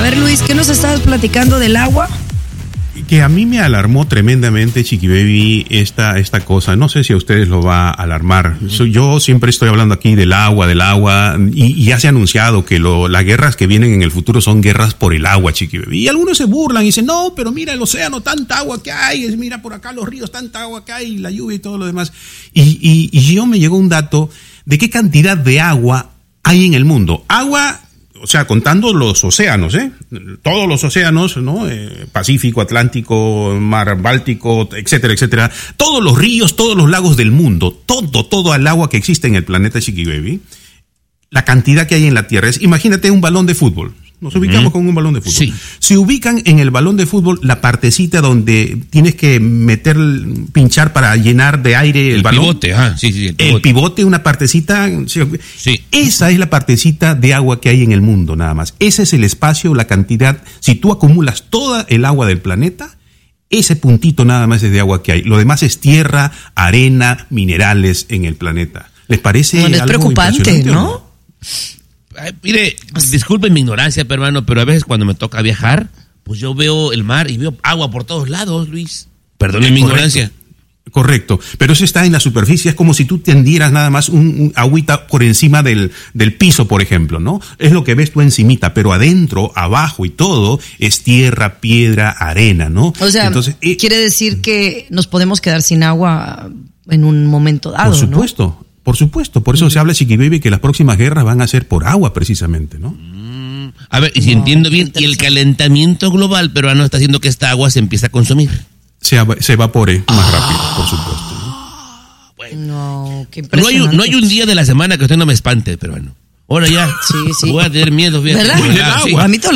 ver, Luis, ¿qué nos estabas platicando del agua? Que a mí me alarmó tremendamente, Chiqui Baby, esta cosa. No sé si a ustedes lo va a alarmar. Yo siempre estoy hablando aquí del agua, y ya se ha anunciado que las guerras que vienen en el futuro son guerras por el agua, Chiqui Baby. Y algunos se burlan y dicen, no, pero mira el océano, tanta agua que hay, mira por acá los ríos, tanta agua que hay, la lluvia y todo lo demás. Y yo me llegó un dato de qué cantidad de agua hay en el mundo. Agua, o sea, contando los océanos, todos los océanos, ¿no? Pacífico, Atlántico, Mar Báltico, etcétera, etcétera. Todos los ríos, todos los lagos del mundo, todo el agua que existe en el planeta, Chiqui Baby, la cantidad que hay en la Tierra es, imagínate un balón de fútbol. Nos ubicamos con un balón de fútbol. Sí. Se ubican en el balón de fútbol la partecita donde tienes que pinchar para llenar de aire el balón. Pivote, sí, el pivote, una partecita. Sí. Esa es la partecita de agua que hay en el mundo, nada más. Ese es el espacio, la cantidad. Si tú acumulas toda el agua del planeta, ese puntito nada más es de agua que hay. Lo demás es tierra, arena, minerales en el planeta. ¿Les parece algo preocupante, ¿no? Mire, disculpen mi ignorancia, hermano, pero a veces cuando me toca viajar, pues yo veo el mar y veo agua por todos lados, Luis. Perdonen mi ignorancia. Correcto, pero eso está en la superficie, es como si tú tendieras nada más un agüita por encima del piso, por ejemplo, ¿no? Es lo que ves tú encimita, pero adentro, abajo y todo es tierra, piedra, arena, ¿no? O sea, entonces, quiere decir que nos podemos quedar sin agua en un momento dado, por supuesto, ¿no? Por supuesto, por eso se habla, Chiqui Baby, que las próximas guerras van a ser por agua, precisamente, ¿no? A ver, y si entiendo bien, y el calentamiento global peruano está haciendo que esta agua se empiece a consumir. Se evapore más rápido, por supuesto, ¿no? Bueno. No, qué impresionante. No hay un día de la semana que usted no me espante, peruano. Ahora ya, sí. Voy a tener miedo. ¿Verdad? Sí.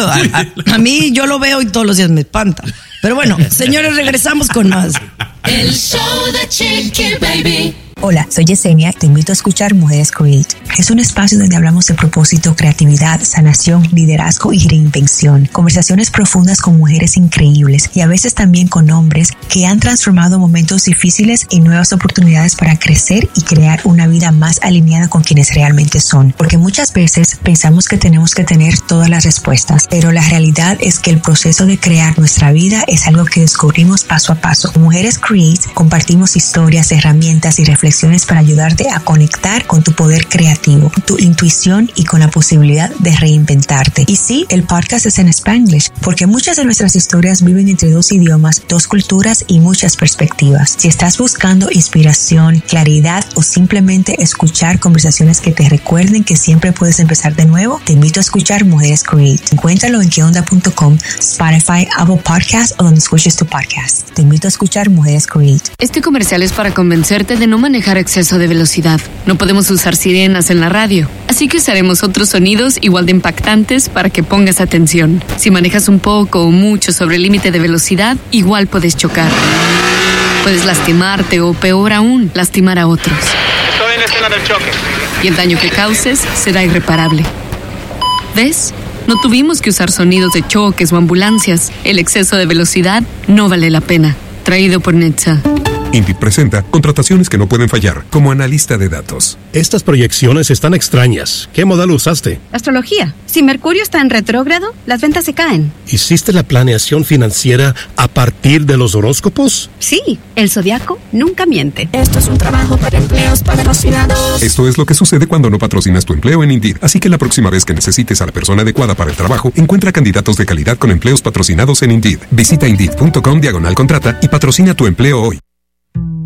A mí yo lo veo y todos los días me espanta. Pero bueno, señores, regresamos con más. El show de Chiqui Baby. Hola, soy Yesenia, te invito a escuchar Mujeres Create. Es un espacio donde hablamos de propósito, creatividad, sanación, liderazgo y reinvención. Conversaciones profundas con mujeres increíbles y a veces también con hombres que han transformado momentos difíciles en nuevas oportunidades para crecer y crear una vida más alineada con quienes realmente son. Porque muchas veces pensamos que tenemos que tener todas las respuestas, pero la realidad es que el proceso de crear nuestra vida es algo que descubrimos paso a paso. Mujeres Create compartimos historias, herramientas y reflexiones para ayudarte a conectar con tu poder creativo, tu intuición y con la posibilidad de reinventarte. Y sí, el podcast es en Spanglish, porque muchas de nuestras historias viven entre dos idiomas, dos culturas y muchas perspectivas. Si estás buscando inspiración, claridad o simplemente escuchar conversaciones que te recuerden que siempre puedes empezar de nuevo, te invito a escuchar Mujeres Create. Encuéntralo en queonda.com, Spotify, Apple Podcasts o donde escuches tu podcast. Te invito a escuchar Mujeres Create. Este comercial es para convencerte de no manejar exceso de velocidad. No podemos usar sirenas en la radio, así que usaremos otros sonidos igual de impactantes para que pongas atención. Si manejas un poco o mucho sobre el límite de velocidad, igual puedes chocar. Puedes lastimarte o, peor aún, lastimar a otros. Estoy en la escena del choque. Y el daño que causes será irreparable. ¿Ves? No tuvimos que usar sonidos de choques o ambulancias. El exceso de velocidad no vale la pena. Traído por NHTSA. Indeed presenta contrataciones que no pueden fallar, como analista de datos. Estas proyecciones están extrañas. ¿Qué modal usaste? Astrología. Si Mercurio está en retrógrado, las ventas se caen. ¿Hiciste la planeación financiera a partir de los horóscopos? Sí, el zodiaco nunca miente. Esto es un trabajo para empleos patrocinados. Esto es lo que sucede cuando no patrocinas tu empleo en Indeed. Así que la próxima vez que necesites a la persona adecuada para el trabajo, encuentra candidatos de calidad con empleos patrocinados en Indeed. Visita Indeed.com/contrata y patrocina tu empleo hoy.